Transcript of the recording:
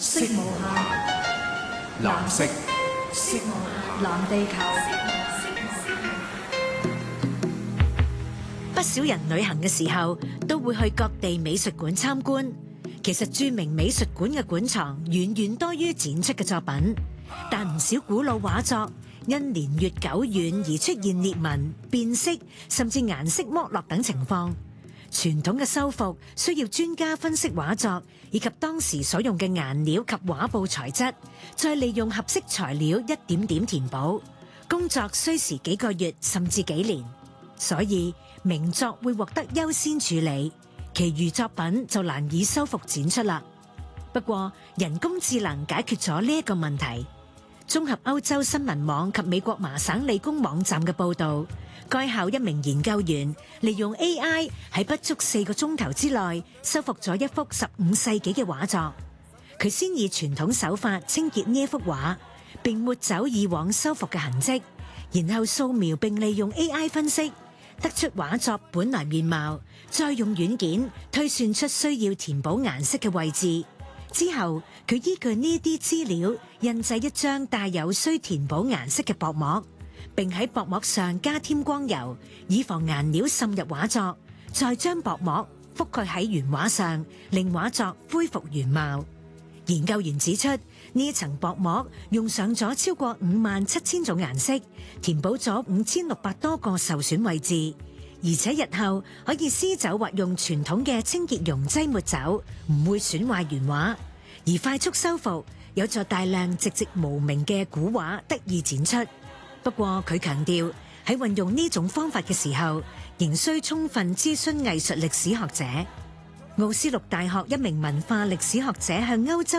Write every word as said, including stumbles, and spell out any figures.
色無限，藍色，色無限，藍地球。 不少人旅行嘅時候都會去各地美術館參觀。其實著名美術館嘅館藏遠遠多於展出嘅作品，但唔少古老畫作因年月久遠而出現裂紋、變色，甚至顏色剝落等情況。傳統嘅修復需要專家分析畫作以及當時所用嘅顏料及畫布材質，再利用合適材料一點點填補，工作需時幾個月甚至幾年。所以名作會獲得優先處理，其餘作品就難以修復展出啦。不過人工智能解決咗呢一個問題。綜合歐洲新聞網及美國麻省理工網站嘅報道，該校一名研究員利用 A I 喺不足四個鐘頭之內修復咗一幅十五世紀嘅畫作。佢先以傳統手法清潔呢一幅畫，並抹走以往修復嘅痕跡，然後掃描並利用 A I 分析，得出畫作本來面貌，再用軟件推算出需要填補顏色嘅位置。之後佢依據呢啲資料印製一張帶有需填補顏色嘅薄膜，並喺薄膜上加添光油，以防顏料滲入畫作，再將薄膜覆蓋喺原畫上，令畫作恢復原貌。研究員指出，呢一層薄膜用上咗超過五萬七千種顏色，填補咗五千六百多個受損位置，而且日後可以撕走或用傳統嘅清潔溶劑抹走，唔會損壞原畫。而快速修復有助大量籍籍無名嘅古畫得以展出。不過佢強調，喺運用呢種方法嘅時候，仍需充分諮詢藝術歷史學者。奧斯陸大學一名文化歷史學者向歐洲